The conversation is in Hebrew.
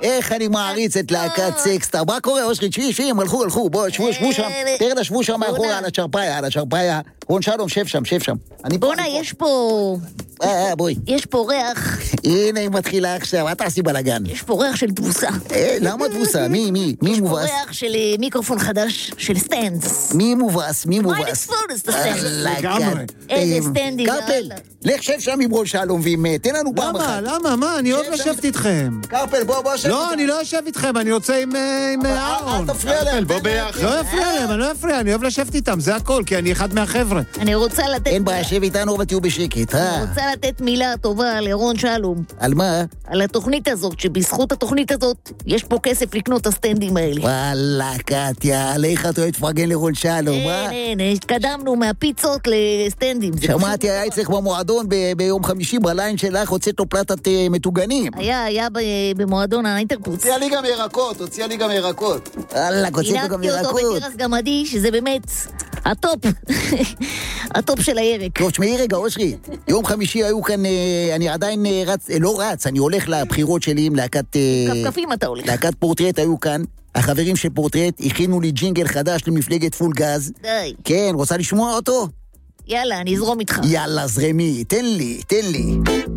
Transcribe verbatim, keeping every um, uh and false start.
איך אני מעריץ את להקת סקסטאר. מה קורה, אושרי? שבי, שבי, הם הלכו, הלכו. בואו, שבו, שבו שם. תראה לה, שבו שם מאחורה, על הצ'רפאיה, על הצ'רפאיה. רון שלום, שב שם, שב שם. בונה, יש פה... אה, אה, בואי. יש פה ריח. הנה, היא מתחילה עכשיו, את תעשי בלגן. יש פה ריח של תבוסה. אה, למה תבוסה? מי, מי? מי מובס? יש פה ריח של מיקרופון חדש, של סטנדס. מי מובס? מי מובס? מיינקס פולדס, את הסטנדס. לגמרי. איזה סטנדים. קרפל, לך שב שם עם רון שלום ועם... תן לנו פעם אחת. למה? למה? מה? אני אוהב לשבת איתכם. קרפל, בוא, בוא, שב. לא, אני לא יושב איתכם, אני רוצה עם אהרון. אל תפריע להם. בוא ביחד. לא יפריע להם, אני לא יפריע, אני אוהב לשבת איתם, זה הכל, כי אני אחד מהחבר'ה. אני רוצה לתת... אין בעיה, שב איתנו ותהיו בשקט, אה? אני רוצה לתת מילה טובה לרון שלום. על מה? על התוכנית הזאת, שבזכות התוכנית הזאת, יש פה כסף לקנות את הסטנדים האלה. וואלה, קטיה, עליך אתה אוהב תפרגן לרון שלום, אה? אין, אין, התקדמנו מהפיצות לסטנדים. שמעתי, היה אצלך במועדון ביום חמישי בליין שלך, הוצאת לו פלטת מטוגנים. היה, היה במועדון האינטרפוץ. הוציאה לי גם ירקות, הוציאה לי גם ירקות. וואלה, הוצאת לו גם הילקתי אותו ירקות. בתרס גמדי, שזה באמת הטופ, הטופ של הירק. טוב, שמעי רגע, אושרי, יום חמישי היו כאן, אני עדיין רץ, לא רץ, אני הולך לבחירות שלי עם להקת... כפכפים אתה הולך. להקת פורטרט היו כאן, החברים של פורטרט הכינו לי ג'ינגל חדש למפלגת פול גז. די. כן, רוצה לשמוע אותו? יאללה, אני אזרום איתך. יאללה, זרמי, תן לי, תן לי.